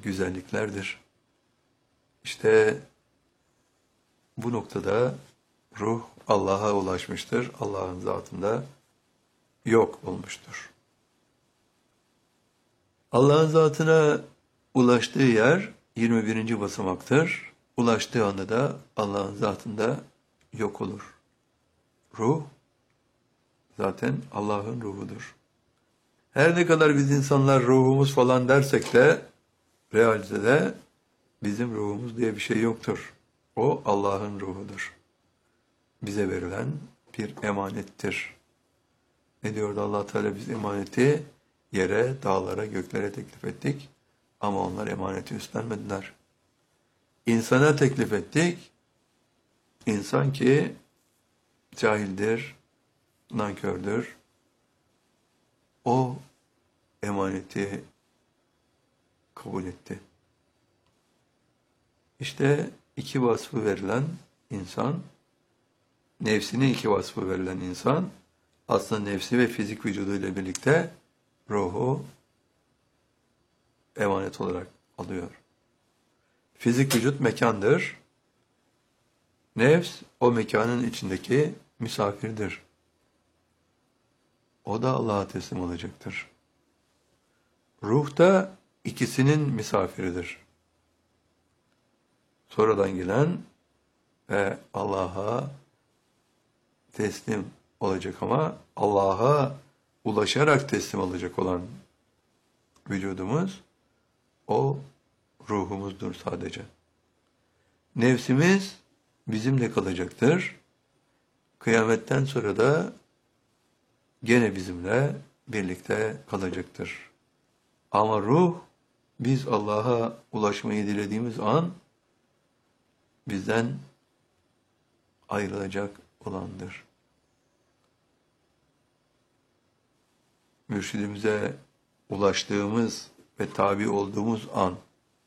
güzelliklerdir. İşte bu noktada ruh Allah'a ulaşmıştır. Allah'ın zatında yok olmuştur. Allah'ın zatına ulaştığı yer 21. basamaktır. Ulaştığı anda da Allah'ın zatında yok olur. Ruh zaten Allah'ın ruhudur. Her ne kadar biz insanlar ruhumuz falan dersek de realitede bizim ruhumuz diye bir şey yoktur. O Allah'ın ruhudur. Bize verilen bir emanettir. Ne diyordu Allah Teala, biz emaneti yere, dağlara, göklere teklif ettik ama onlar emaneti üstlenmediler. İnsana teklif ettik. İnsan ki cahildir, nankördür. O emaneti kabul etti. İşte iki vasfı verilen insan, nefsine iki vasfı verilen insan, aslında nefsi ve fizik vücuduyla birlikte ruhu emanet olarak alıyor. Fizik vücut mekandır. Nefs o mekanın içindeki misafirdir. O da Allah'a teslim olacaktır. Ruh da ikisinin misafiridir. Sonradan gelen ve Allah'a teslim olacak ama Allah'a ulaşarak teslim olacak olan vücudumuz, o ruhumuzdur sadece. Nefsimiz bizimle kalacaktır. Kıyametten sonra da gene bizimle birlikte kalacaktır. Ama ruh, biz Allah'a ulaşmayı dilediğimiz an bizden ayrılacak olandır. Mürşidimize ulaştığımız ve tabi olduğumuz an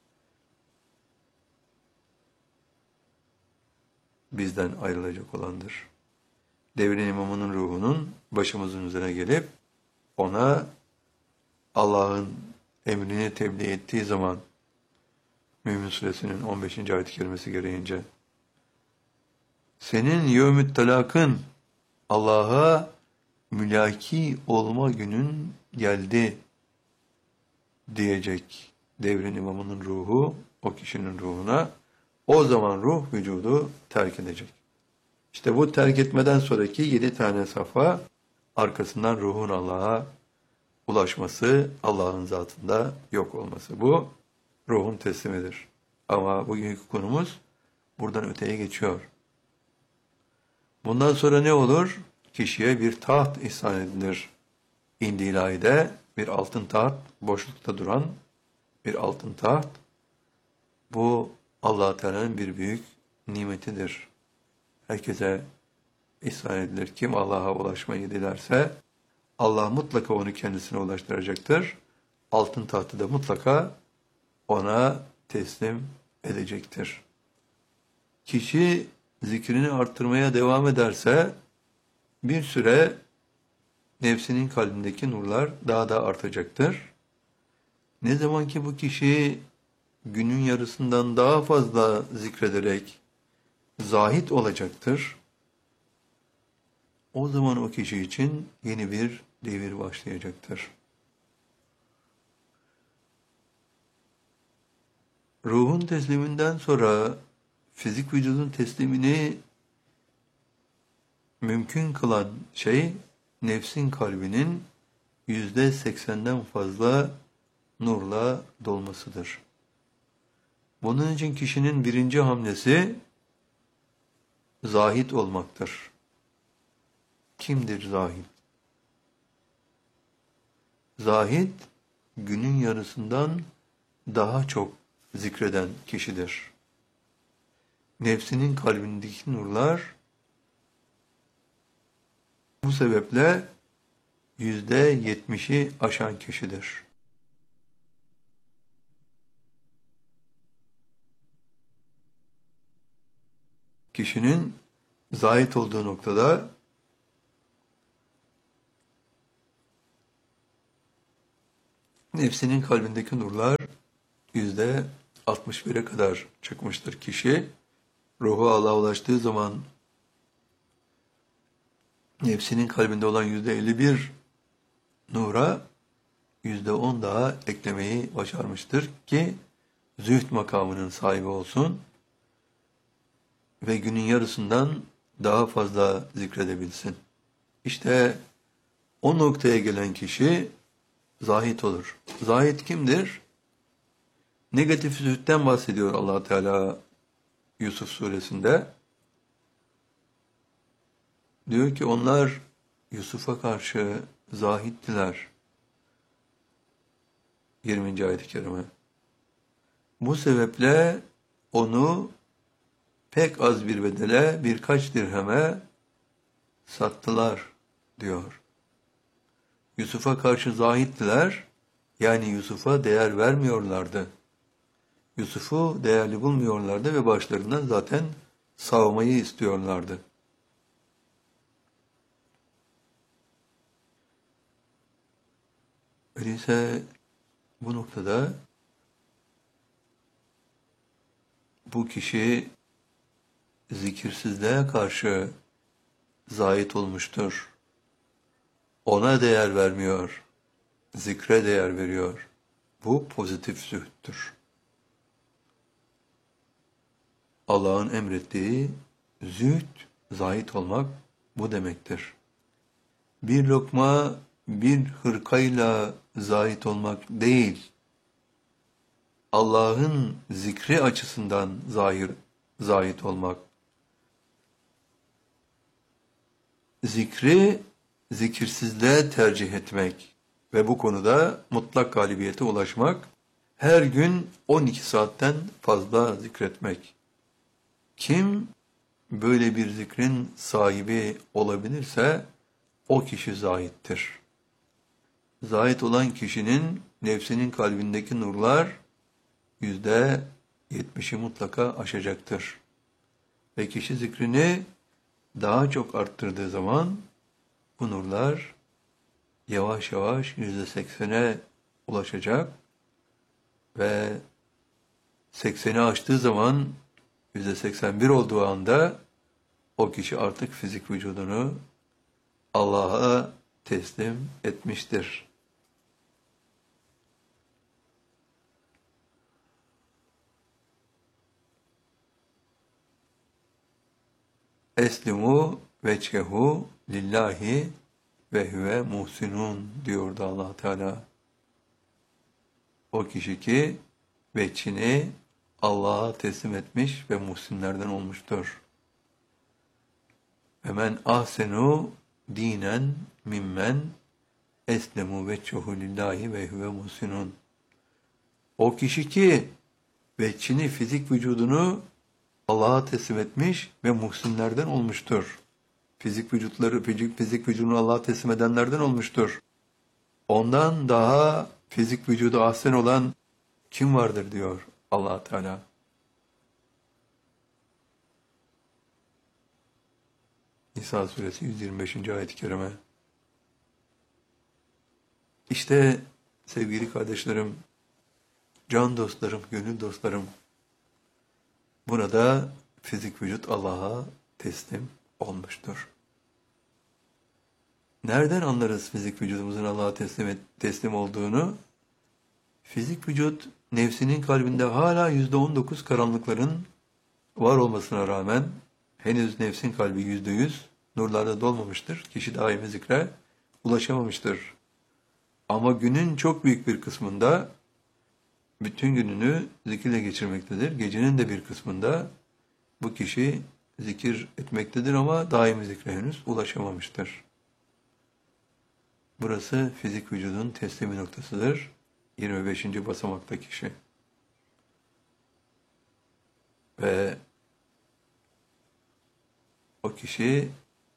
bizden ayrılacak olandır. Devrin imamının ruhunun başımızın üzerine gelip ona Allah'ın emrini tebliğ ettiği zaman Mü'min Suresinin 15. ayet-i kerimesi gereğince senin yevmü't talakın, Allah'a mülaki olma günün geldi diyecek devrin imamının ruhu o kişinin ruhuna. O zaman ruh vücudu terk edecek. İşte bu terk etmeden sonraki 7 tane safa, arkasından ruhun Allah'a ulaşması, Allah'ın zatında yok olması. Bu ruhun teslimidir. Ama bugünkü konumuz buradan öteye geçiyor. Bundan sonra ne olur? Kişiye bir taht ihsan edilir. İndi ilahide bir altın taht, boşlukta duran bir altın taht. Bu Allah Teala'nın bir büyük nimetidir. Herkese ihsan edilir. Kim Allah'a ulaşmayı dilerse Allah mutlaka onu kendisine ulaştıracaktır. Altın tahtı da mutlaka ona teslim edecektir. Kişi zikrini arttırmaya devam ederse bir süre nefsinin kalbindeki nurlar daha da artacaktır. Ne zaman ki bu kişi günün yarısından daha fazla zikrederek zahit olacaktır, o zaman o kişi için yeni bir devir başlayacaktır. Ruhun tesliminden sonra fizik vücudun teslimini mümkün kılan şey, nefsin kalbinin %80'den fazla nurla dolmasıdır. Bunun için kişinin birinci hamlesi zahid olmaktır. Kimdir zahid? Zahid, günün yarısından daha çok zikreden kişidir. Nefsinin kalbindeki nurlar bu sebeple %70'i aşan kişidir. Kişinin zahid olduğu noktada nefsinin kalbindeki nurlar %61'e kadar çıkmıştır kişi. Ruhu Allah'a ulaştığı zaman nefsinin kalbinde olan %51 nura %10 daha eklemeyi başarmıştır ki zühd makamının sahibi olsun ve günün yarısından daha fazla zikredebilsin. İşte o noktaya gelen kişi zahit olur. Zahit kimdir? Negatif zühdten bahsediyor Allah Teala Yusuf suresinde. Diyor ki onlar Yusuf'a karşı zahittiler. 20. ayet-i kerime. Bu sebeple onu pek az bir bedele birkaç dirheme sattılar diyor. Yusuf'a karşı zahittiler, yani Yusuf'a değer vermiyorlardı. Yusuf'u değerli bulmuyorlardı ve başlarından zaten savmayı istiyorlardı. Öyleyse bu noktada bu kişi zikirsizliğe karşı zahit olmuştur. Ona değer vermiyor, zikre değer veriyor. Bu pozitif zühttür. Allah'ın emrettiği zühd, zahit olmak bu demektir. Bir lokma, bir hırkayla zahit olmak değil, Allah'ın zikri açısından zahit olmak. Zikri, zikirsizliğe tercih etmek ve bu konuda mutlak galibiyete ulaşmak, her gün 12 saatten fazla zikretmek. Kim böyle bir zikrin sahibi olabilirse o kişi zahittir. Zahit olan kişinin nefsinin kalbindeki nurlar %70'i mutlaka aşacaktır. Ve kişi zikrini daha çok arttırdığı zaman bu nurlar yavaş yavaş %80'e ulaşacak ve 80'i aştığı zaman %81 olduğu anda o kişi artık fizik vücudunu Allah'a teslim etmiştir. Eslimu veçhehu lillahi ve huve muhsinun diyordu Allah Teala. O kişi ki veçhini Allah'a teslim etmiş ve muhsinlerden olmuştur. Ve men ahsenu dinen mimmen eslemu veçhehu lillahi ve huve muhsinun. O kişi ki veçhini, fizik vücudunu Allah'a teslim etmiş ve muhsinlerden olmuştur. Fizik vücudunu Allah'a teslim edenlerden olmuştur. Ondan daha fizik vücudu ahsen olan kim vardır diyor Allah Teala. Nisa suresi 125. ayet-i kerime. İşte sevgili kardeşlerim, can dostlarım, gönül dostlarım, burada fizik vücut Allah'a teslim olmuştur. Nereden anlarız fizik vücudumuzun Allah'a teslim olduğunu? Fizik vücut nefsinin kalbinde hala %19 karanlıkların var olmasına rağmen henüz nefsin kalbi %100 nurlarla dolmamıştır. Kişi daimi zikre ulaşamamıştır. Ama günün çok büyük bir kısmında bütün gününü zikirle geçirmektedir. Gecenin de bir kısmında bu kişi zikir etmektedir ama daimi zikre henüz ulaşamamıştır. Burası fizik vücudun teslimi noktasıdır. 25. basamakta kişi. Ve o kişi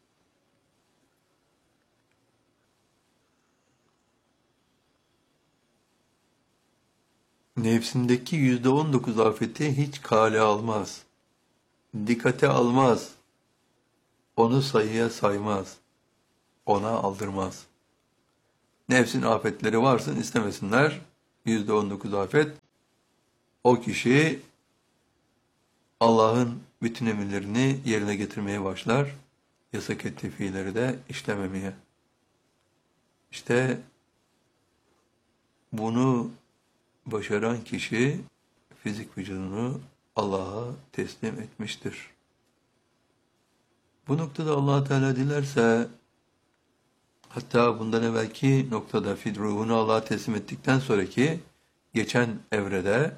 nefsindeki %19 afeti hiç kale almaz. Dikkate almaz. Onu sayıya saymaz. Ona aldırmaz. Nefsin afetleri varsın istemesinler. %19 afet. o kişi Allah'ın bütün emirlerini yerine getirmeye başlar. Yasak ettiği fiilleri de işlememeye. İşte bunu başaran kişi fizik vücudunu Allah'a teslim etmiştir. Bu noktada Allah Teala dilerse, hatta bundan evvelki noktada ruhunu Allah'a teslim ettikten sonraki geçen evrede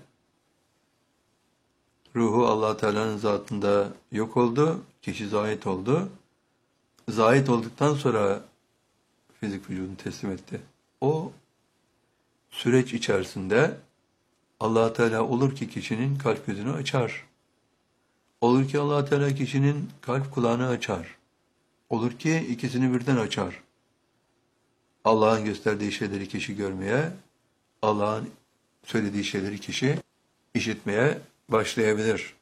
ruhu Allah Teala'nın zatında yok oldu, kişi zahit oldu. Zahit olduktan sonra fizik vücudunu teslim etti. O süreç içerisinde Allah Teala olur ki kişinin kalp gözünü açar. Olur ki Allah Teala kişinin kalp kulağını açar. Olur ki ikisini birden açar. Allah'ın gösterdiği şeyleri kişi görmeye, Allah'ın söylediği şeyleri kişi işitmeye başlayabilir.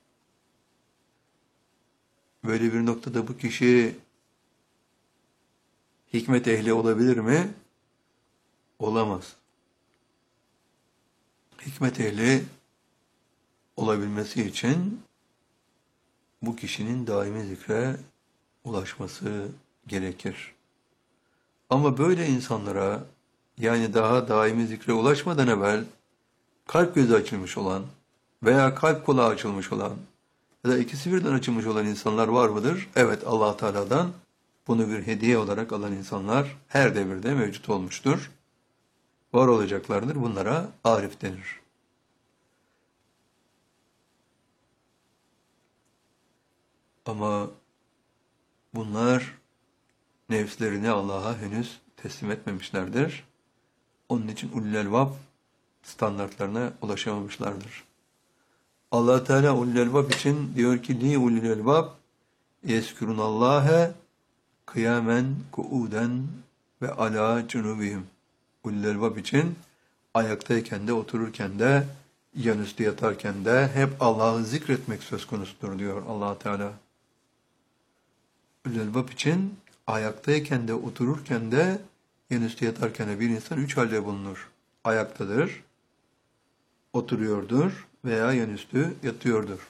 Böyle bir noktada bu kişi hikmet ehli olabilir mi? Olamaz. Hikmet ehli olabilmesi için bu kişinin daimi zikre ulaşması gerekir. Ama böyle insanlara, yani daha daimi zikre ulaşmadan evvel kalp gözü açılmış olan veya kalp kulağı açılmış olan ya da ikisi birden açılmış olan insanlar var mıdır? Evet, Allah Teala'dan bunu bir hediye olarak alan insanlar her devirde mevcut olmuştur. Var olacaklardır. Bunlara arif denir. Ama bunlar nefslerini Allah'a henüz teslim etmemişlerdir. Onun için ulul elbab standartlarına ulaşamamışlardır. Allah Teala ulul elbab için diyor ki li ulul elbab yezkurunallâhe kıyamen kuuden ve ala cunubihim. Ulul elbab için ayaktayken de otururken de yanüstü yatarken de hep Allah'ı zikretmek söz konusudur diyor Allah Teala. Ulul elbab için ayaktayken de otururken de yanüstü yatarken de bir insan üç halde bulunur. Ayaktadır, oturuyordur veya yanüstü yatıyordur.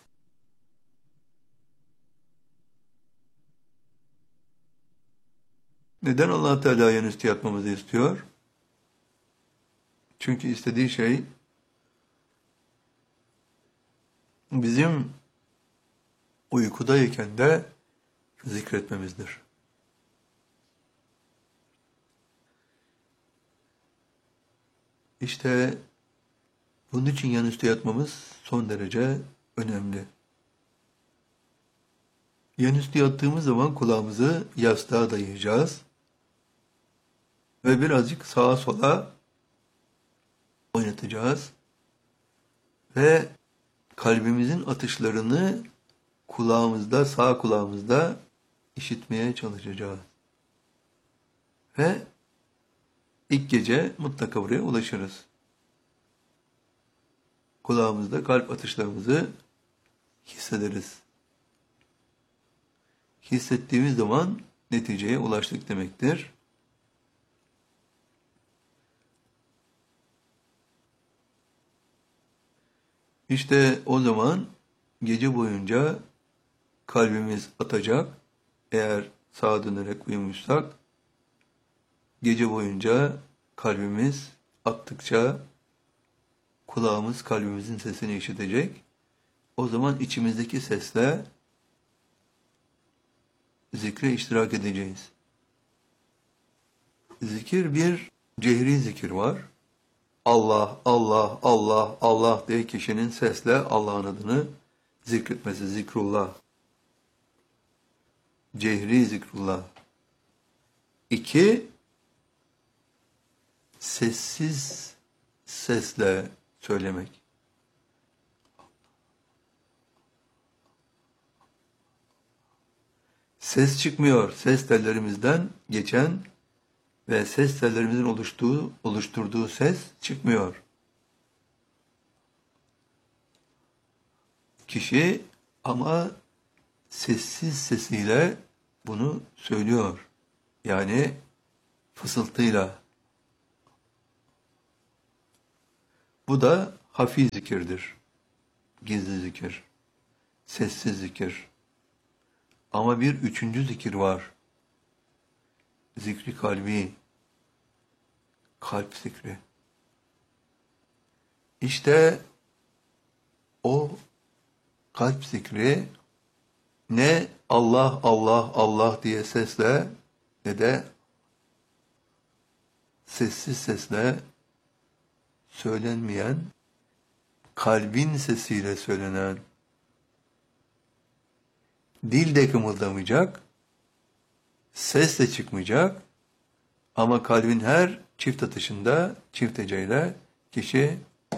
Neden Allah Teala yanüstü yatmamızı istiyor? Çünkü istediği şey bizim uykudayken de zikretmemizdir. İşte bunun için yanüstü yatmamız son derece önemli. Yanüstü yattığımız zaman kulağımızı yastığa dayayacağız ve birazcık sağa sola oynatacağız ve kalbimizin atışlarını kulağımızda, sağ kulağımızda işitmeye çalışacağız. Ve ilk gece mutlaka buraya ulaşırız. Kulağımızda kalp atışlarımızı hissederiz. Hissettiğimiz zaman neticeye ulaştık demektir. İşte o zaman gece boyunca kalbimiz atacak. Eğer sağa dönerek uyumuşsak, gece boyunca kalbimiz attıkça kulağımız kalbimizin sesini işitecek. O zaman içimizdeki sesle zikre iştirak edeceğiz. Zikir bir cehri zikir var. Allah, Allah, Allah, Allah diye kişinin sesle Allah'ın adını zikretmesi, zikrullah. Cehri zikrullah. 2, sessiz sesle söylemek. Ses çıkmıyor. Ses tellerimizden geçen ve ses tellerimizin oluşturduğu ses çıkmıyor. Kişi ama sessiz sesiyle bunu söylüyor. Yani fısıltıyla. Bu da hafif zikirdir. gizli zikir, sessiz zikir. Ama bir üçüncü zikir var. Zikri kalbi, kalp zikri. İşte o kalp zikri ne Allah Allah Allah diye sesle ne de sessiz sesle söylenmeyen, kalbin sesiyle söylenen, dil de kımıldamayacak, ses de çıkmayacak ama kalbin her çift atışında, çift heceyle kişi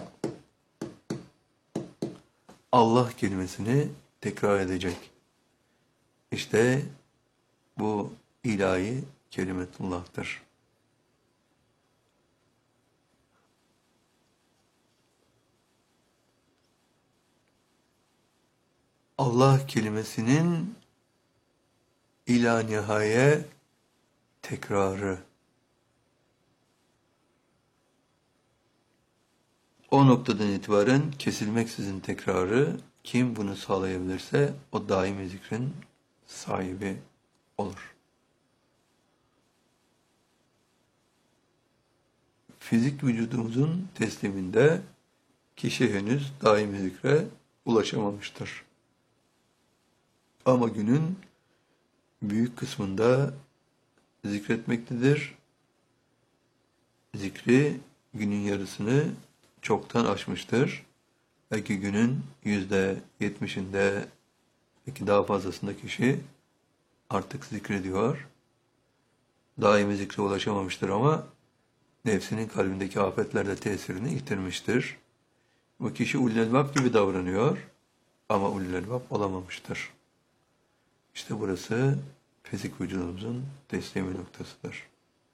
Allah kelimesini tekrar edecek. İşte bu ilahi kelimetullah'tır. Allah kelimesinin ila nihaye tekrarı. O noktadan itibaren kesilmeksizin tekrarı, kim bunu sağlayabilirse o daimi zikrin sahibi olur. Fizik vücudumuzun tesliminde kişi henüz daimi zikre ulaşamamıştır. Ama günün büyük kısmında zikretmektedir. Zikri günün yarısını çoktan aşmıştır. Belki günün %70'inde, belki daha fazlasında kişi artık zikrediyor. Daimi zikre ulaşamamıştır ama nefsinin kalbindeki afetlerde tesirini yitirmiştir. Bu kişi ulul elbab gibi davranıyor ama ulul elbab olamamıştır. İşte burası fizik vücudumuzun teslimi noktasıdır.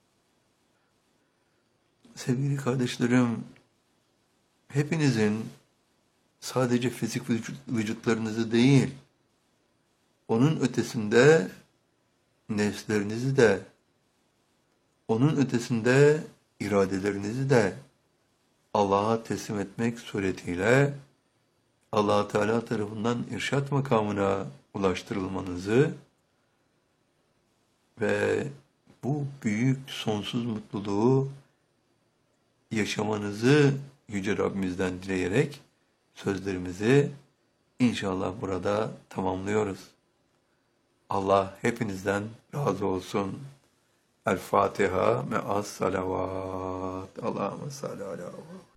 Sevgili kardeşlerim, hepinizin sadece fizik vücutlarınızı değil, onun ötesinde nefslerinizi de, onun ötesinde iradelerinizi de Allah'a teslim etmek suretiyle Allah Teala tarafından irşat makamına ulaştırılmanızı ve bu büyük sonsuz mutluluğu yaşamanızı Yüce Rabbimizden dileyerek sözlerimizi inşallah burada tamamlıyoruz. Allah hepinizden razı olsun. El Fatiha me'as salavat. Allahümme salli ala